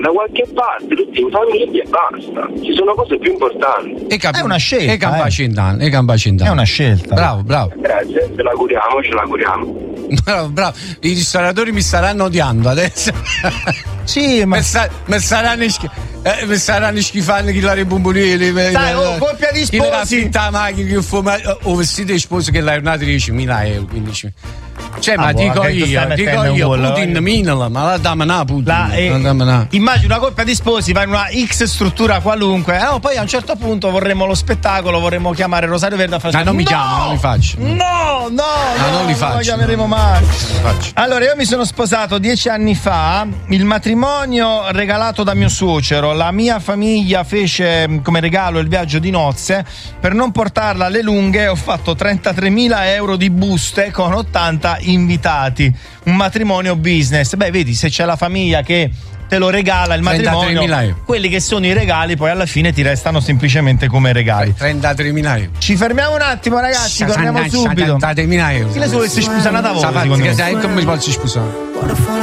da qualche parte, tutti in famiglia e basta. Ci sono cose più importanti. È una scelta. È una scelta. Bravo. Grazie, ce l'auguriamo. Bravo. I ristoratori mi staranno odiando adesso. Sì, ma mi saranno schifando chi la ribomboliere. Sai, coppia di sposi. Chi la fitta macchina, che fuma o vestito di sposo che l'hai una 10.000 euro, 15. Cioè, ma dico io, Putin minala, ma la damana Putin. Immagino una coppia di sposi va in una X struttura qualunque, poi a un certo punto vorremmo lo spettacolo, vorremmo chiamare Rosario Verde a fare. Ma non mi chiamo, non li faccio. No, non li faccio. Non lo chiameremo mai. Allora, io mi sono sposato 10 anni fa, il matrimonio regalato da mio suocero, la mia famiglia fece come regalo il viaggio di nozze, per non portarla alle lunghe ho fatto 33.000 euro di buste con 80 invitati, un matrimonio business. Beh, vedi, se c'è la famiglia che te lo regala il matrimonio, quelli che sono i regali poi alla fine ti restano semplicemente come regali. 33.000 euro. Ci fermiamo un attimo, ragazzi, torniamo subito. 33.000 euro. Chi le vuole si sposare una volta? Come si può sposare?